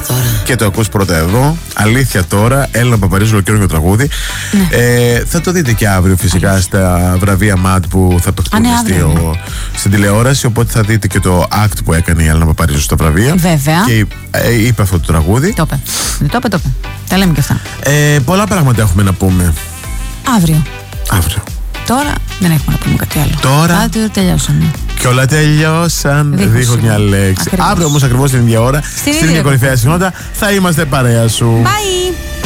Και το ακούς πρώτα εδώ. Αλήθεια τώρα. Έλληνα Παπαρίζου, καινούργιο τραγούδι. Θα το δείτε και αύριο φυσικά στα βραβεία MAD που θα παιχτούν στην τηλεόραση. Οπότε θα δείτε και το act που έκανε η Έλληνα Παπαρίζου στα βραβεία. Βέβαια. Και είπε αυτό το τραγούδι. Το είπε. Τα λέμε και αυτά. Πολλά πράγματα έχουμε να πούμε. Αύριο. Τώρα δεν έχουμε να πούμε κάτι άλλο. Τώρα τελειώσαμε. Και όλα τελειώσαν. Δίχως μια λέξη. Αύριο όμως ακριβώς την ίδια ώρα, στην ίδια κορυφαία συχνότητα, θα είμαστε παρέα σου. Bye.